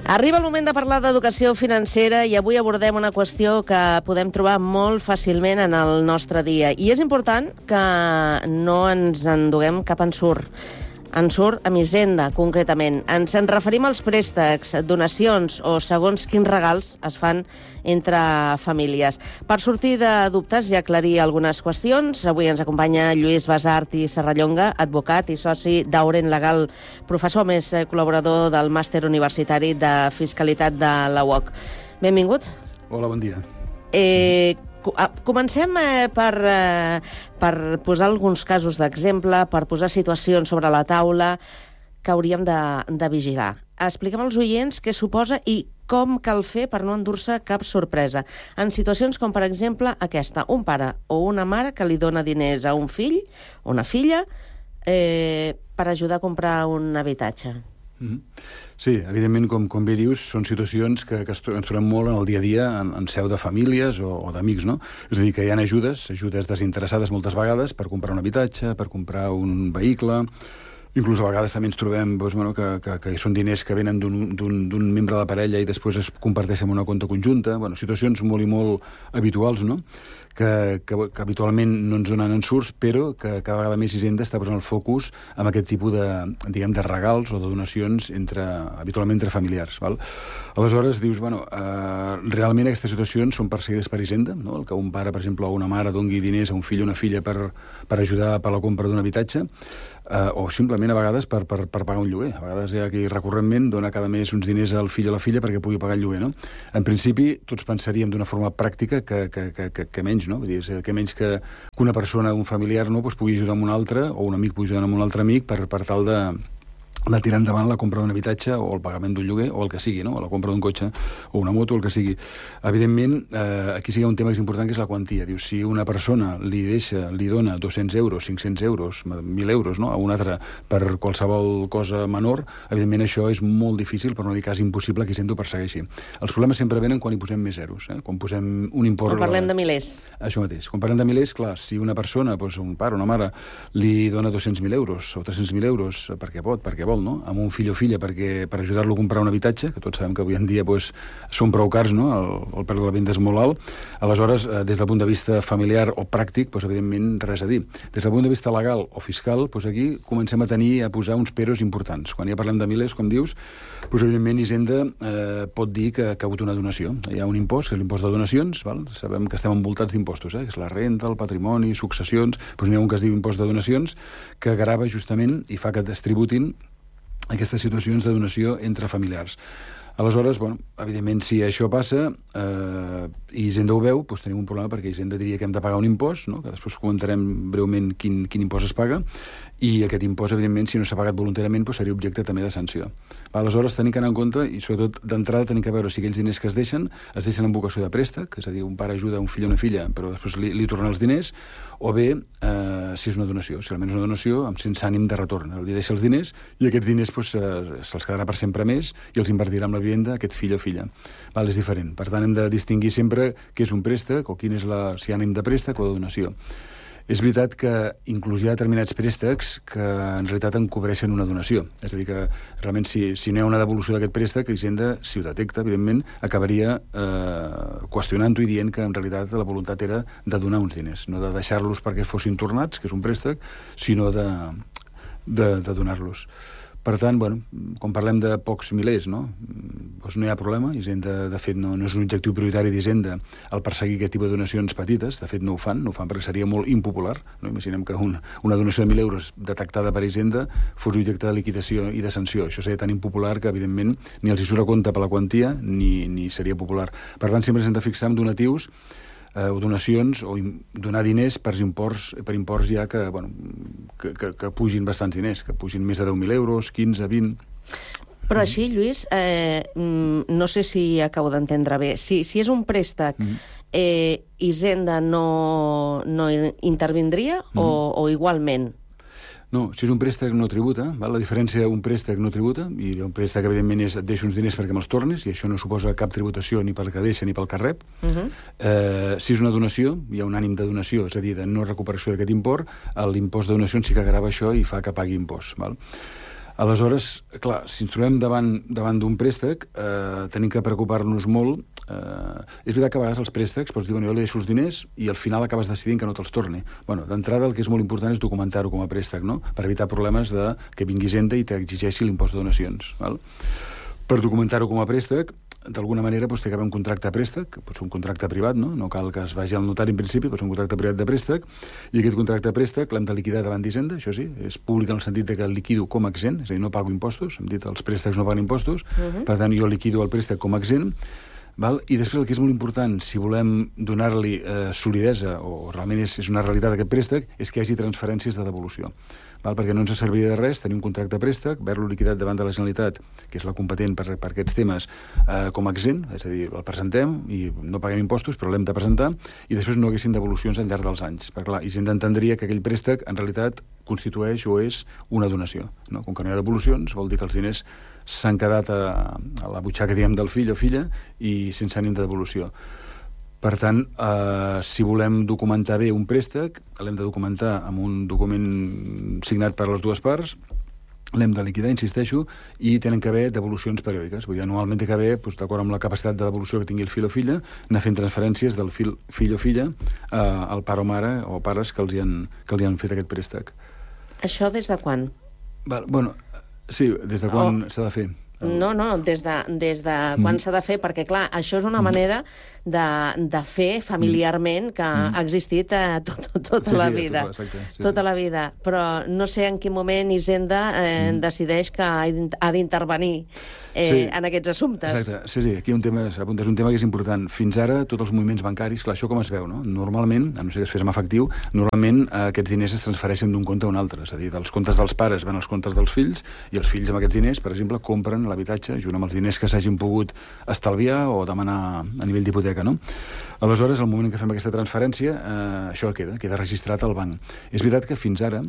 Arriba el moment de parlar d'educació financera i avui abordem una qüestió que podem trobar molt fàcilment en el nostre dia. I és important que no ens enduguem cap ensurt. Ensurt amb Hisenda, concretament. Ens en referim als préstecs, donacions o segons quins regals es fan entre famílies. Per sortir de dubtes i aclarir algunes qüestions, avui ens acompanya Lluís Basart i Serrallonga, advocat i soci d'Auren Legal, professor més col·laborador del màster universitari de fiscalitat de la UOC. Benvingut. Hola, bon dia. Comencem per posar alguns casos d'exemple, per posar situacions sobre la taula que hauríem de vigilar. Expliquem als oients què suposa i com cal fer per no endur-se cap sorpresa. En situacions com, per exemple, aquesta. Un pare o una mare que li dona diners a un fill o una filla per ajudar a comprar un habitatge. Sí, evidentment, com bé dius, són situacions que ens trobem molt en el dia a dia en seu de famílies o d'amics, no? És a dir, que hi ha ajudes desinteressades moltes vegades per comprar un habitatge, per comprar un vehicle. Inclús a vegades també ens trobem que són diners que venen d'un membre de la parella i després es comparteixen en una compte conjunta. Situacions molt i molt habituals, no? Que habitualment no ens donen ensurts, però que cada vegada més Hisenda està posant el focus en aquest tipus de regals o de donacions habitualment entre familiars. Val? Aleshores dius, realment aquestes situacions són perseguides per Hisenda, no? El que un pare, per exemple, o una mare doni diners a un fill o una filla per ajudar per la compra d'un habitatge, o simplement a vegades per pagar un lloguer. A vegades hi ha qui recurrentment dona cada mes uns diners al fill o a la filla perquè pugui pagar el lloguer, no? En principi, tots pensaríem d'una forma pràctica que menys, no? Vull dir, que menys que una persona, un familiar, no, pugui ajudar amb un altre, o un amic pugui ajudar amb un altre amic per tal de tirar endavant la compra d'un habitatge o el pagament d'un lloguer o el que sigui, no? O la compra d'un cotxe o una moto o el que sigui. Evidentment, aquí sí que hi ha un tema que és important, que és la quantia. Diu, si una persona li dona 200 euros, 500 euros, 1.000 euros, no? A un altre per qualsevol cosa menor, evidentment això és molt difícil, per no dir quasi impossible, que Hisenda ho persegueixi. Els problemes sempre venen quan hi posem més zeros, quan posem un import... Quan parlem de milers. Això mateix. Quan parlem de milers, clar, si una persona, un pare o una mare, li dona 200.000 euros o 300.000 euros perquè vol, no? Amb un fill o filla per ajudar-lo a comprar un habitatge, que tots sabem que avui en dia són prou cars, no? El preu de la venda és molt alt. Aleshores, des del punt de vista familiar o pràctic, evidentment, res a dir. Des del punt de vista legal o fiscal, aquí comencem a posar uns peros importants. Quan ja parlem de milers, com dius, evidentment Hisenda pot dir que ha hagut una donació. Hi ha un impost, que és l'impost de donacions, val? Sabem que estem envoltats d'impostos, que és la renta, el patrimoni, successions, n'hi ha un que es diu impost de donacions, que grava justament i fa que es tributin aquestes situacions de donació entre familiars. Aleshores, evidentment, si això passa i Hisenda ho veu, tenim un problema perquè Hisenda diria que hem de pagar un impost, no? Que després comentarem breument quin impost es paga, i aquest impost, evidentment, si no s'ha pagat voluntàriament, seria objecte també de sanció. Aleshores, tenim que anar en compte, i sobretot d'entrada tenim que veure si aquells diners que es deixen en vocació de préstec, és a dir, un pare ajuda un fill o una filla, però després li tornen els diners, o bé, si és una donació. Si realment és una donació, sense ànim de retorn. Li deixa els diners i aquests diners se'ls quedarà per sempre més i els invertirà en la vivenda aquest fill o filla. És diferent. Per tant, hem de distingir sempre què és un préstec o si hi ha ànim de préstec o de donació. És veritat que inclús hi ha determinats préstecs que en realitat en cobreixen una donació. És a dir, que realment si no hi ha una devolució d'aquest préstec, Hisenda, si ho detecta, evidentment, acabaria qüestionant-ho i dient que en realitat la voluntat era de donar uns diners, no de deixar-los perquè fossin tornats, que és un préstec, sinó de donar-los. Per tant, quan parlem de pocs milers, no hi ha problema. Hisenda, de fet, no és un objectiu prioritari d'Hisenda el perseguir aquest tipus de donacions petites. De fet, no ho fan perquè seria molt impopular. No? Imaginem que una donació de 1.000 euros detectada per Hisenda fos objecte de liquidació i de sanció. Això seria tan impopular que, evidentment, ni els hi surt a compte per la quantia ni seria popular. Per tant, sempre ens hem de fixar en donatius o donacions, o donar diners per imports ja que pugin bastants diners, que pugin més de 10.000 euros, 15, 20... Però així, Lluís, no sé si acabo d'entendre bé. Si és un préstec, Hisenda no intervindria o igualment? No, si és un préstec no tributa, la diferència un préstec no tributa, i un préstec evidentment és et deixo uns diners perquè me'ls tornis, i això no suposa cap tributació ni pel que deixa ni pel que rep. Si és una donació, hi ha un ànim de donació, és a dir, de no recuperació d'aquest import, l'impost de donacions sí que grava això i fa que pagui impost. Aleshores, clar, si ens trobem davant d'un préstec, tenim que preocupar-nos molt. És veritat que a vegades els préstecs pots dir, jo li deixo els diners i al final acabes decidint que no te'ls torni. D'entrada el que és molt important és documentar-ho com a préstec, no? Per evitar problemes de que vingui Hisenda i t'exigeixi l'impost de donacions. Val? Per documentar-ho com a préstec, d'alguna manera té que haver un contracte de préstec, pot ser un contracte privat, no cal que es vagi al notari en principi, pot ser un contracte privat de préstec, i aquest contracte de préstec l'hem de liquidar davant d'Hisenda, això sí, és públic en el sentit que el liquido com a exempt, és a dir, no pago impostos, hem dit els préstecs no paguen impostos, per tant jo liquido el préstec com a exempt. I després el que és molt important, si volem donar-li solidesa, o realment és una realitat aquest préstec, és que hi hagi transferències de devolució. Perquè no ens serviria de res tenir un contracte de préstec, haver-lo liquidat davant de la Generalitat, que és la competent per aquests temes, com a exempt, és a dir, el presentem i no paguem impostos, però l'hem de presentar, i després no haguessin devolucions al llarg dels anys. Perquè, clar, Hisenda entendria que aquell préstec, en realitat, constitueix o és una donació. Com que no hi ha devolucions, vol dir que els diners s'han quedat a la butxaca, diguem, del fill o filla i sense ànim de devolució. Per tant, si volem documentar bé un préstec, l'hem de documentar amb un document signat per les dues parts, l'hem de liquidar, insisteixo, i tenen que haver devolucions periòdiques. Vull dir, anualment té que haver, d'acord amb la capacitat de devolució que tingui el fill o filla, anar fent transferències del fill o filla al pare o mare o pares que li han fet aquest préstec. Això des de quan? Sí, des de quan s'ha de fer? No, des de quan s'ha de fer, perquè, clar, això és una manera de fer familiarment que ha existit tota la vida. Tota la vida. Però no sé en quin moment Hisenda decideix que ha d'intervenir en aquests assumptes. Exacte. Sí, aquí apuntes un tema que és important. Fins ara, tots els moviments bancaris, clar, això com es veu, no? Normalment, a no ser que es fes amb efectiu, normalment aquests diners es transfereixen d'un compte a un altre. És a dir, dels comptes dels pares van als comptes dels fills i els fills amb aquests diners, per exemple, compren l'habitatge junt amb els diners que s'hagin pogut estalviar o demanar a nivell d'hipoteca, no? Aleshores, al moment en què fem aquesta transferència, això queda registrat al banc. És veritat que fins ara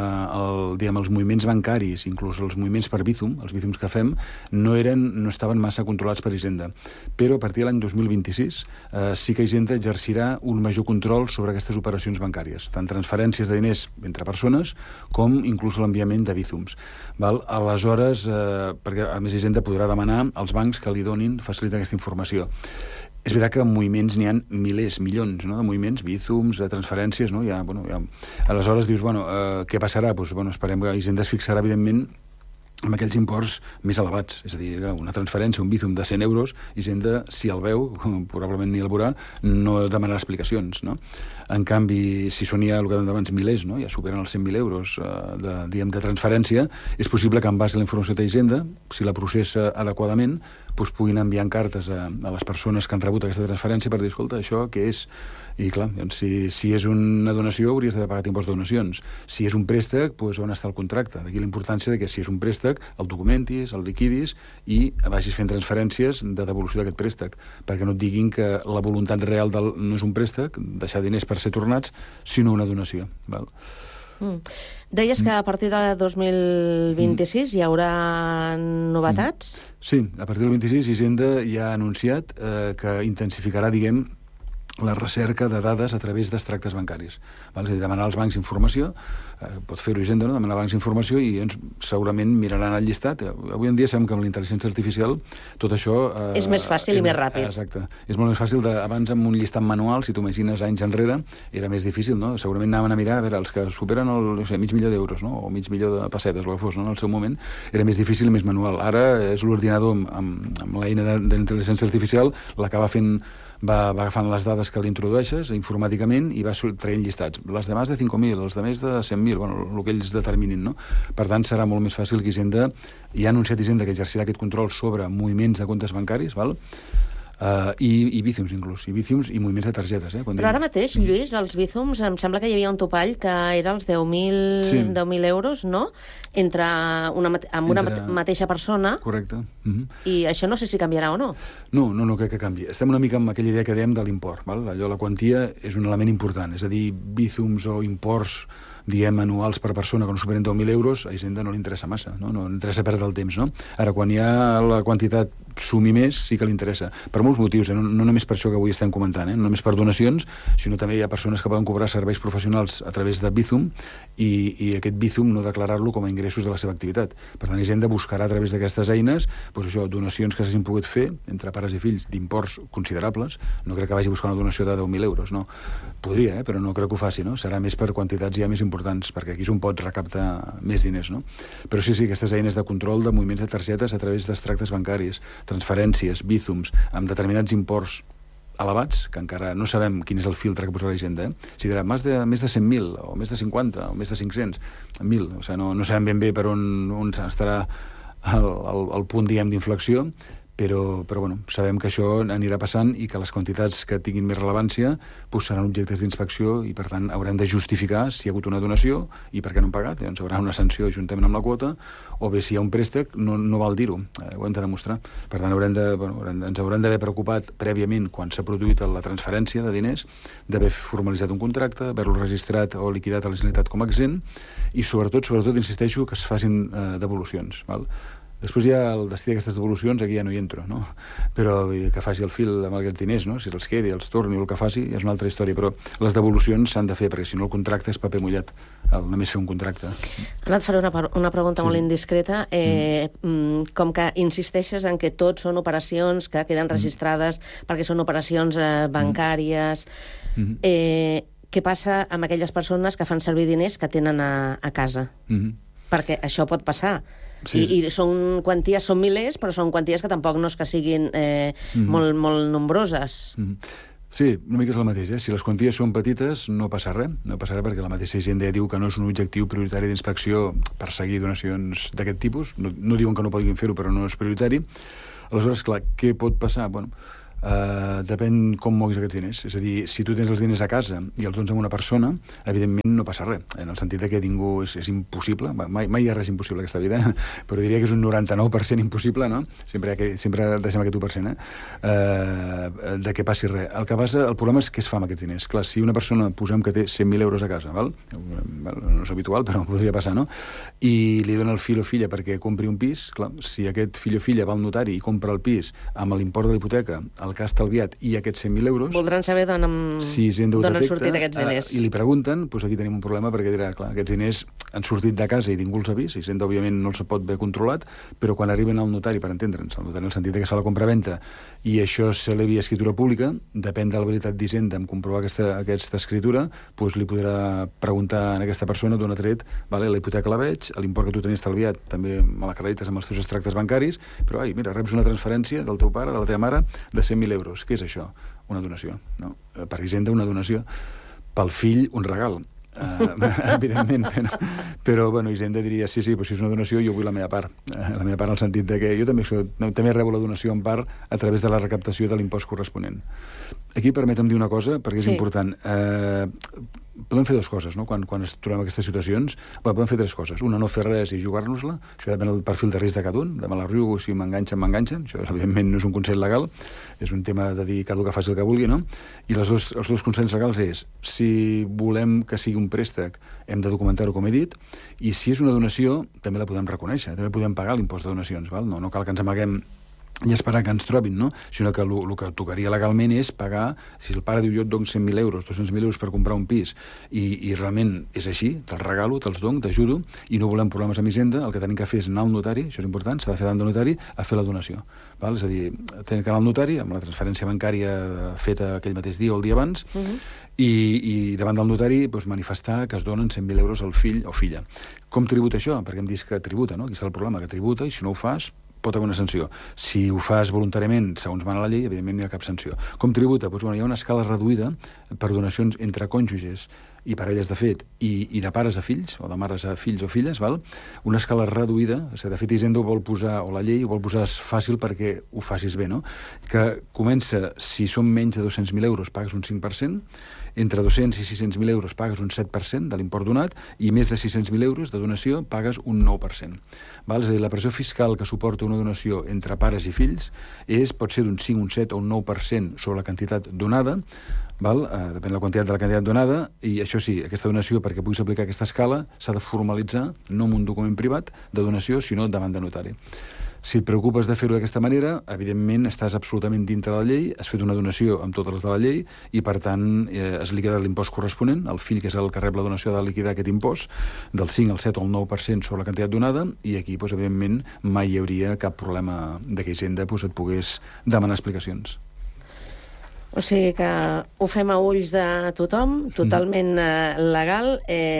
els moviments bancaris, inclús els moviments per Bizum, els Bizums que fem, no estaven massa controlats per Hisenda. Però a partir de l'any 2026 sí que Hisenda exercirà un major control sobre aquestes operacions bancàries, tant transferències de diners entre persones com inclús l'enviament de Bizums. Aleshores, perquè a més Hisenda podrà demanar als bancs que li facilitin aquesta informació. És veritat que en moviments n'hi ha milers, milions de moviments, Bizums, transferències, no? Aleshores dius, què passarà? Esperem que Hisenda es fixarà, evidentment, amb aquells imports més elevats. És a dir, una transferència, un Bizum de 100 euros, Hisenda, si el veu, probablement ni el veurà, no demanarà explicacions, no? En canvi, si són ja, el que dèiem abans, milers, no? Ja superen els 100.000 euros de transferència, és possible que en base a la informació de Hisenda, si la processa adequadament, puguin enviar cartes a les persones que han rebut aquesta transferència per dir, escolta, això què és? I clar, si és una donació hauries d'haver pagat impost de donacions. Si és un préstec, on està el contracte? D'aquí la importància de que si és un préstec el documentis, el liquidis i vagis fent transferències de devolució d'aquest préstec, perquè no et diguin que la voluntat real no és un préstec, deixar diners per ser tornats, sinó una donació. Deies que a partir de 2026 hi haurà novetats? Sí, a partir del 26 Hisenda ja ha anunciat que intensificarà, diguem, la recerca de dades a través d'extractes bancaris. És a dir, demanar als bancs informació, pot fer-ho Hisenda, demanar als bancs informació i segurament miraran el llistat. Avui en dia sabem que amb la intel·ligència artificial tot això... És més fàcil i més ràpid. Exacte. És molt més fàcil. Abans amb un llistat manual, si t'imagines anys enrere, era més difícil, no? Segurament anaven a mirar, a veure, els que superen el mig milió d'euros, no? O mig milió de pessetes, el que fos, no? En el seu moment era més difícil i més manual. Ara és l'ordinador amb l'eina de l'intel·ligència artificial l'acaba fent, va agafant les dades que li introdueixes informàticament i va traient llistats. Les de més de 5.000, els de més de 100.000, el que ells determinin, no? Per tant, serà molt més fàcil que Hisenda, ja ha anunciat Hisenda que exercirà aquest control sobre moviments de comptes bancaris, i Bizums inclús, i Bizums i moviments de targetes. Però ara mateix, Lluís, els Bizums, em sembla que hi havia un topall que era els 10.000 euros, no? Amb una mateixa persona. Correcte. I això no sé si canviarà o no. No crec que canvi. Estem una mica amb aquella idea que dèiem de l'import. Allò, la quantia és un element important. És a dir, Bizums o imports anuals per persona que no superen 10.000 euros, a Hisenda no li interessa massa, no li interessa perdre el temps, no? Ara, quan hi ha la quantitat sumi més, sí que li interessa. Per molts motius, no només per això que avui estem comentant, no només per donacions, sinó també hi ha persones que poden cobrar serveis professionals a través de Bizum i aquest Bizum no declarar-lo com a ingressos de la seva activitat. Per tant, Hisenda buscarà a través d'aquestes eines donacions que s'hagin pogut fer entre pares i fills d'imports considerables. No crec que vagi a buscar una donació de 10.000 euros, no. Podria, però no crec que ho faci, no? Serà més per quantitats ja més importants, perquè aquí és on pot recaptar més diners, no? Però sí, aquestes eines de control de moviments de targetes a través d'extractes bancaris, transferències, Bizums, amb determinats imports elevats, que encara no sabem quin és el filtre que posarà la Hisenda, si dirà més de 100.000, o més de 50, o més de 500, 1.000, o sigui, no sabem ben bé per on estarà el punt, diguem, d'inflexió, però bueno, sabem que això anirà passant i que les quantitats que tinguin més rellevància seran objectes d'inspecció i, per tant, haurem de justificar si hi ha hagut una donació i per què no han pagat. Llavors, hi haurà una sanció juntament amb la quota, o bé si hi ha un préstec, no val dir-ho, ho hem de demostrar. Per tant, ens haurem d'haver preocupat prèviament, quan s'ha produït la transferència de diners, d'haver formalitzat un contracte, haver-lo registrat o liquidat a la Generalitat com a exempt i, sobretot, insisteixo, que es facin devolucions, val? Després hi ha el destí d'aquestes devolucions, aquí ja no hi entro, no? Però que faci el fil amb aquests diners, no? Si els quedi, els torni o el que faci, és una altra història, però les devolucions s'han de fer, perquè si no el contracte és paper mullat, només fer un contracte. Ara et faré una pregunta molt indiscreta. Com que insisteixes en que tot són operacions que queden registrades perquè són operacions bancàries, què passa amb aquelles persones que fan servir diners que tenen a casa? Perquè això pot passar. Sí. I són quanties, són milers, però són quanties que tampoc no és que siguin molt nombroses. Sí, una mica és el mateix. Si les quanties són petites, no passa res. No passa res perquè la mateixa Hisenda diu que no és un objectiu prioritari d'inspecció perseguir donacions d'aquest tipus. No diuen que no puguin fer-ho, però no és prioritari. Aleshores, clar, què pot passar? Bueno, depèn com moguis aquests diners. És a dir, si tu tens els diners a casa i els dones a una persona, evidentment no passa res, en el sentit que ningú és impossible, mai hi ha res impossible a aquesta vida, però diria que és un 99% impossible, no? Sempre deixem aquest 1%, de que passi res. El que passa, el problema és què es fa amb aquests diners. Clar, si una persona, posem que té 100.000 euros a casa, val? No és habitual, però podria passar, no? I li dona el fill o filla perquè compri un pis, clar, si aquest fill o filla va al notari i compra el pis amb l'import de la hipoteca, el que ha estalviat i aquests 100.000 euros... Voldran saber d'on han sortit aquests diners. I li pregunten, doncs aquí tenim un problema, perquè dirà, clar, aquests diners han sortit de casa i ningú els ha vist, Hisenda, òbviament, no els pot haver controlat, però quan arriben al notari, per entendre'ns, al notari en el sentit que es fa la compra-venta, i això s'elevi a escritura pública, depèn de l'habilitat d'Hisenda en comprovar aquesta escritura, doncs li podrà preguntar a aquesta persona d'on ha tret, vale, la hipoteca la veig, l'import que tu tenies estalviat també me l'acredites amb els teus extractes bancaris, però, mira, reps una transferència del teu pare, de la teva mare, de 100.000 euros. Què és això? Una donació. No? Per Hisenda, una donació. Pel fill, un regal. Evidentment, però bueno, Hisenda diria, sí, però si és una donació jo vull la meva part. La meva part en el sentit de que jo també rebo la donació en part a través de la recaptació de l'impost corresponent. Aquí permetem dir una cosa, perquè és important. Podem fer dues coses, no? Quan ens trobem en aquestes situacions. Podem fer tres coses. Una, no fer res i jugar-nos-la. Això depèn del perfil de risc de cada un. De me la riu, si m'enganxen. Això, evidentment, no és un consell legal. És un tema de dir cada un que faci el que vulgui, no? I els dos consells legals és, si volem que sigui un préstec, hem de documentar-ho, com he dit, i si és una donació, també la podem reconèixer. També podem pagar l'impost de donacions, val? No cal que ens amaguem i esperar que ens trobin, no? Sinó que el que tocaria legalment és pagar, si el pare diu jo et dono 100.000 euros, 200.000 euros per comprar un pis, i realment és així, te'ls regalo, te'ls dono, t'ajudo, i no volem problemes amb Hisenda, el que tenim que fer és anar al notari, això és important, s'ha de fer davant del notari, a fer la donació. Val? És a dir, tenim que anar al notari, amb la transferència bancària feta aquell mateix dia o el dia abans, i davant del notari manifestar que es donen 100.000 euros al fill o filla. Com tributa això? Perquè hem dit que tributa, no? Aquí està el problema, que tributa, i si no ho fas, pot haver una sanció. Si ho fas voluntàriament, segons mana la llei, evidentment no hi ha cap sanció. Com tributa? Doncs, hi ha una escala reduïda per donacions entre cònjuges i parelles de fet, i de pares a fills, o de mares a fills o filles, val? Una escala reduïda, de fet Hisenda ho vol posar, o la llei ho vol posar fàcil perquè ho facis bé, no? Que comença, si són menys de 200.000 euros, pagues un 5%, entre 200 i 600.000 euros pagues un 7% de l'import donat, i més de 600.000 euros de donació pagues un 9%. Val? És a dir, la pressió fiscal que suporta una donació entre pares i fills pot ser d'un 5, un 7 o un 9% sobre la quantitat donada, val? Depèn de la quantitat donada, i això sí, aquesta donació, perquè puguis aplicar aquesta escala, s'ha de formalitzar, no en un document privat de donació, sinó davant de notari. Si et preocupes de fer-ho d'aquesta manera, evidentment estàs absolutament dintre de la llei, has fet una donació amb totes les de la llei i, per tant, has liquidat l'impost corresponent. El fill, que és el que rep la donació, ha de liquidar aquest impost del 5 al 7 o el 9% sobre la quantitat donada i aquí, doncs, evidentment, mai hi hauria cap problema de que Hisenda et pogués demanar explicacions. O sigui que ho fem a ulls de tothom, totalment legal.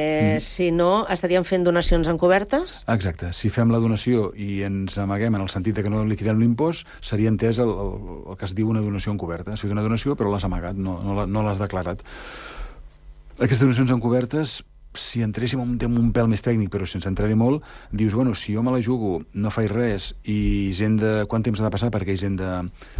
Si no, estaríem fent donacions encobertes? Exacte. Si fem la donació i ens amaguem en el sentit que no liquidem l'impost, seria entès el que es diu una donació encoberta. Has fet una donació, però l'has amagat, no l'has declarat. Aquestes donacions encobertes, si entréssim en un pèl més tècnic, però sense entrar-hi molt, dius, bueno, si jo me la jugo, no faig res, i Hisenda, quant temps ha de passar perquè Hisenda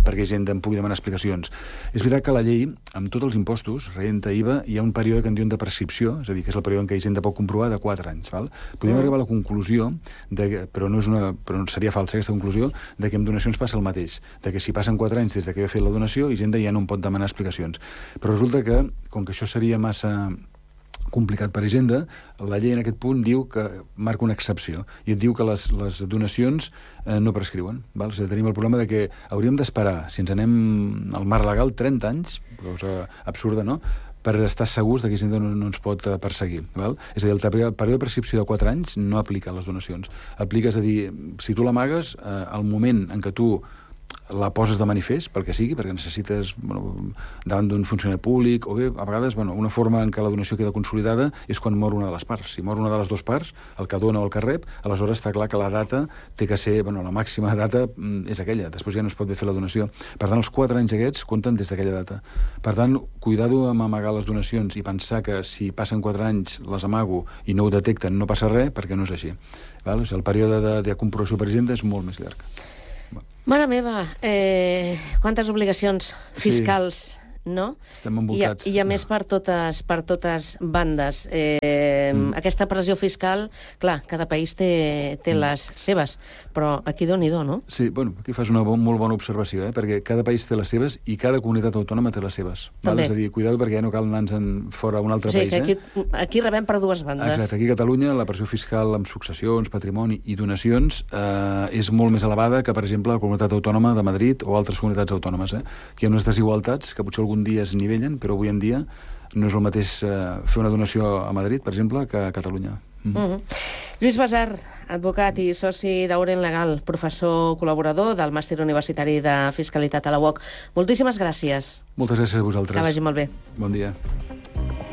em pugui demanar explicacions? És veritat que la llei, amb tots els impostos, renda, IVA, hi ha un període que en diuen de prescripció, és a dir, que és el període en què Hisenda pot comprovar de 4 anys. Val? Podríem arribar a la conclusió, però seria falsa aquesta conclusió, de que amb donacions passa el mateix, de que si passen 4 anys des de que jo he fet la donació, Hisenda ja no em pot demanar explicacions. Però resulta que, com que això seria massa complicat per Hisenda, la llei en aquest punt diu que marca una excepció i et diu que les donacions no prescriuen. Val? O sigui, tenim el problema de que hauríem d'esperar, si ens anem al marc legal, 30 anys, cosa absurda, no?, per estar segurs que Hisenda no ens pot perseguir. Val? És a dir, el període de prescripció de 4 anys no aplica a les donacions. Aplica, és a dir, si tu l'amagues, al moment en què tu la poses de manifest, pel que sigui, perquè necessites, davant d'un funcionari públic, o bé, a vegades, una forma en què la donació queda consolidada és quan mor una de les parts. Si mor una de les dues parts, el que dona o el que rep, aleshores està clar que la data té que ser, la màxima data és aquella, després ja no es pot fer la donació. Per tant, els 4 anys aquests compten des d'aquella data. Per tant, cuidado amb amagar les donacions i pensar que si passen 4 anys les amago i no ho detecten, no passa res, perquè no és així. Val? O sigui, el període de comprovació per Hisenda és molt més llarg. Mare meva, quantes obligacions fiscals, no? Estem envoltats. I a més per totes bandes. Aquesta pressió fiscal, clar, cada país té les seves, però aquí Déu-n'hi-do, no? Sí, aquí fas una molt bona observació, perquè cada país té les seves i cada comunitat autònoma té les seves. És a dir, cuidado perquè ja no cal anar-nos fora a un altre país. O sigui, que aquí rebem per dues bandes. Exacte, aquí a Catalunya la pressió fiscal amb successions, patrimoni i donacions és molt més elevada que, per exemple, la comunitat autònoma de Madrid o altres comunitats autònomes. Aquí hi ha unes desigualtats que potser algun dia es nivellen, però avui en dia no és el mateix fer una donació a Madrid, per exemple, que a Catalunya. Lluís Basart, advocat i soci d'Auren Legal, professor col·laborador del Màster Universitari de Fiscalitat a la UOC. Moltíssimes gràcies. Moltes gràcies a vosaltres. Que vagi molt bé. Bon dia.